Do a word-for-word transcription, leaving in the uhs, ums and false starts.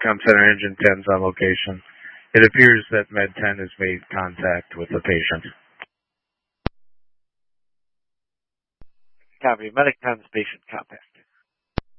Com Center Engine ten is on location. It appears that Med ten has made contact with the patient. Copy. Medic ten's patient contact.